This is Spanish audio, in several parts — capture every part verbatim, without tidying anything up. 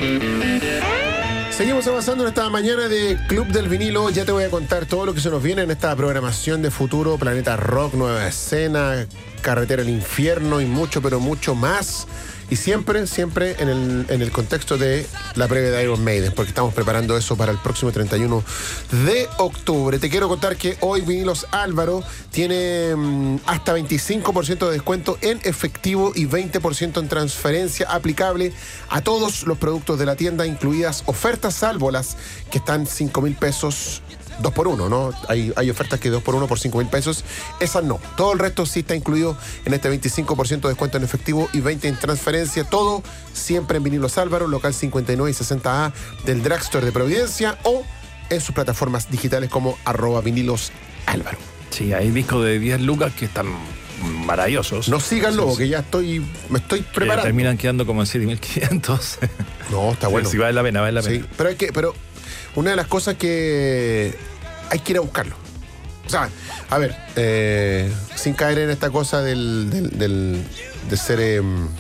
Seguimos avanzando en esta mañana de Club del Vinilo. Ya te voy a contar todo lo que se nos viene en esta programación de futuro. Planeta Rock, Nueva Escena, Carretera al Infierno y mucho, pero mucho más. Y siempre, siempre en el, en el contexto de la previa de Iron Maiden, porque estamos preparando eso para el próximo treinta y uno de octubre. Te quiero contar que hoy Vinilos Álvaro tiene mmm, hasta veinticinco por ciento de descuento en efectivo y veinte por ciento en transferencia aplicable a todos los productos de la tienda, incluidas ofertas salvo las que están cinco mil pesos. Dos por uno, ¿no? Hay, hay ofertas que dos por uno por cinco mil pesos. Esas no. Todo el resto sí está incluido en este veinticinco por ciento de descuento en efectivo y veinte por ciento en transferencia. Todo siempre en Vinilos Álvaro, local cincuenta y nueve y sesenta A del Drugstore de Providencia o en sus plataformas digitales como arroba Vinilos Álvaro. Sí, hay discos de diez lucas que están maravillosos. No sigan luego, sí, sí. que ya estoy, me estoy preparando. Que terminan quedando como en siete mil quinientos. No, está bueno. Sí, vale la pena, vale la pena. Sí, pero hay que, pero una de las cosas que hay que ir a buscarlo. O sea, a ver, eh, sin caer en esta cosa del, del, del de ser eh,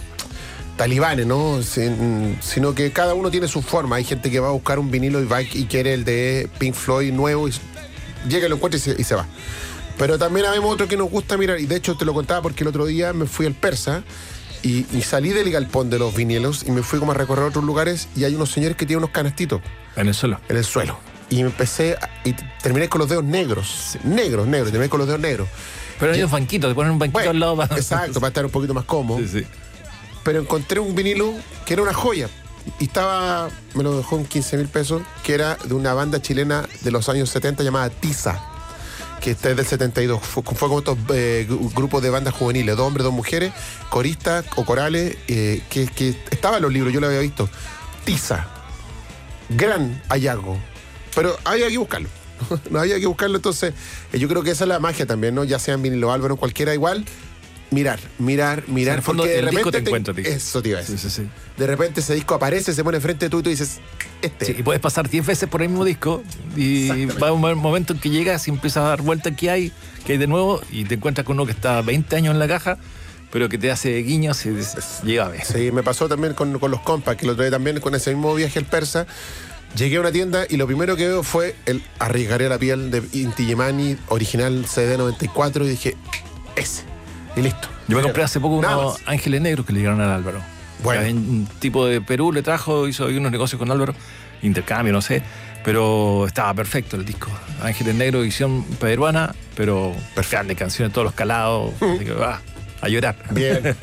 talibanes, ¿no? Sin, sino que cada uno tiene su forma. Hay gente que va a buscar un vinilo y, va y quiere el de Pink Floyd nuevo y llega, lo encuentra y se, y se va. Pero también habemos otro que nos gusta mirar, y de hecho te lo contaba porque el otro día me fui al Persa y, y salí del galpón de los vinilos y me fui como a recorrer otros lugares y hay unos señores que tienen unos canastitos. En el suelo. En el suelo. Y me empecé, a, y terminé con los dedos negros. Sí. Negros, negros, terminé con los dedos negros. Pero hay un banquito, te ponen un banquito bueno, al lado para... Exacto, para estar un poquito más cómodo. Sí, sí. Pero encontré un vinilo que era una joya. Y estaba, me lo dejó en quince mil pesos, que era de una banda chilena de los años setenta llamada Tiza, que está desde el setenta y dos. Fue, fue como estos eh, grupos de bandas juveniles, dos hombres, dos mujeres, coristas o corales, eh, que, que estaba en los libros, yo lo había visto. Tiza. Gran hallazgo. Pero había que buscarlo. No había que buscarlo, entonces eh, yo creo que esa es la magia también, ¿no? Ya sean vinilo Álvaro, cualquiera igual. Mirar, mirar, mirar. O sea, en el fondo, porque de el repente disco te te, encuentra, tío. Eso te iba a decir. Sí, sí, sí. De repente ese disco aparece, se pone enfrente de tú y tú dices, este. Sí, y puedes pasar diez veces por el mismo disco y va un momento en que llegas y empiezas a dar vuelta que hay, que hay de nuevo y te encuentras con uno que está veinte años en la caja, pero que te hace guiños y dices, llega a ver. Sí, me pasó también con, con los compas, que lo trae también con ese mismo viaje al Persa. Llegué a una tienda y lo primero que veo fue el Arriesgaré la piel de Inti Illimani, original C D noventa y cuatro, y dije, ese. Y listo. Yo me compré hace poco Nada unos más. Ángeles Negros que le llegaron al Álvaro. Bueno. Un tipo de Perú le trajo, hizo unos negocios con Álvaro, intercambio, no sé, pero estaba perfecto el disco. Ángeles Negros, edición peruana, pero perfecta, canciones de todos los calados. Mm. Así que, ah, a llorar. Bien.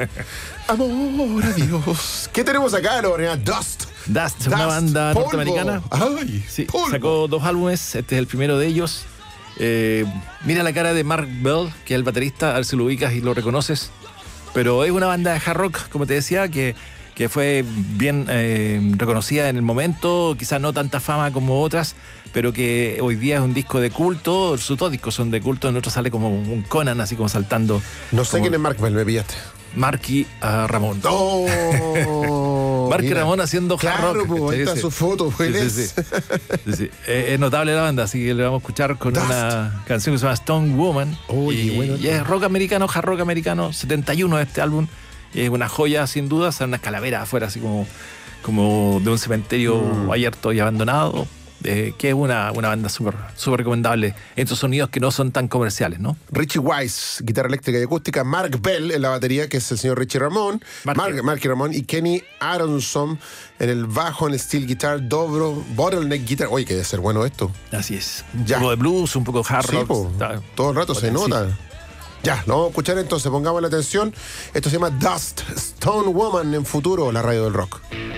Amor a Dios. ¿Qué tenemos acá, Lorena? Dust. Dust, Dust, una banda polvo. norteamericana. Ay, sí, polvo. sacó dos álbumes, este es el primero de ellos. Eh, mira la cara de Mark Bell, que es el baterista, a ver si lo ubicas y lo reconoces. Pero es una banda de hard rock, como te decía, que, que fue bien eh, reconocida en el momento, quizás no tanta fama como otras, pero que hoy día es un disco de culto. Sus dos discos son de culto, en otro sale como un Conan, así como saltando. No sé como quién es Mark Bell, me pillaste. Marky uh, Ramón. ¡Oh! Marky Mira. Ramón haciendo hard Claro, rock. pues, ahí está Sí, su foto, pues, sí, él sí, es. sí. Sí, sí. Eh, es notable la banda, así que le vamos a escuchar con Dust. una canción que se llama Stone Woman. Oye, y, bueno. y es rock americano, hard rock americano, setenta y uno de este álbum. Y es una joya, sin duda. Salen unas calaveras afuera, así como, como de un cementerio Mm. abierto y abandonado. Eh, que es una, una banda súper súper recomendable. Estos sonidos que no son tan comerciales, ¿no? Richie Wise, guitarra eléctrica y acústica. Mark Bell en la batería, que es el señor Richie Ramón. Marky. Mark, Marky Ramón. Y Kenny Aronson en el bajo, en el steel guitar, dobro, bottleneck guitar. Oye, que debe ser bueno esto. Así es. Un Ya. poco de blues, un poco hard Sí, rock. po. Está- Todo el rato se potencia. nota. Ya, lo vamos a escuchar entonces, pongamos la atención. Esto se llama Dust, Stone Woman en Futuro, la radio del rock.